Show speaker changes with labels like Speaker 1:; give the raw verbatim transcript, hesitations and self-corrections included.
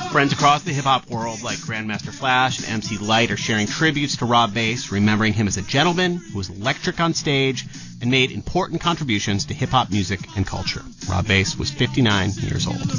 Speaker 1: Friends across the hip-hop world like Grandmaster Flash and M C Lyte are sharing tributes to Rob Base, remembering him as a gentleman who was electric on stage and made important contributions to hip-hop music and culture. Rob Base was fifty-nine years old.